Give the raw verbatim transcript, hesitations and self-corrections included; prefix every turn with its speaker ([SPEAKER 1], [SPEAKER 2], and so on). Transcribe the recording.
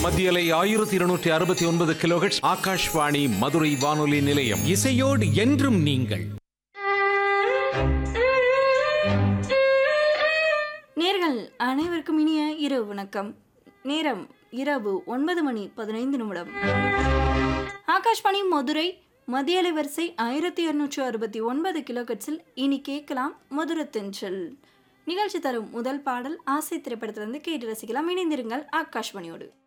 [SPEAKER 1] மத்தியலை ஆயிரத்தி இருநூற்றி அறுபத்தி ஒன்பது கிலோஹெர்ட்ஸ் ஆகாஷ்வாணி மதுரை வானொலி நிலையம்.
[SPEAKER 2] இசையோடு என்றும் நீங்கள்.
[SPEAKER 3] நேர்கள் அனைவருக்கும் இனிய இரவு வணக்கம். நேரம் இரவு ஒன்பது மணி பதினைந்து நிமிடம். ஆகாஷ்வாணி மதுரை மத்தியலை வரிசை ஆயிரத்தி இருநூற்று அறுபத்தி ஒன்பது கிலோஹெர்ட்ஸில் இனி கேட்கலாம் மதுரை தென்றல் நிகழ்ச்சி. தரும் முதல் பாடல் ஆசை திரைப்படத்திலிருந்து கேட்டு ரசிக்கலாம். இணைந்திருங்கள் ஆகாஷ்வாணியோடு.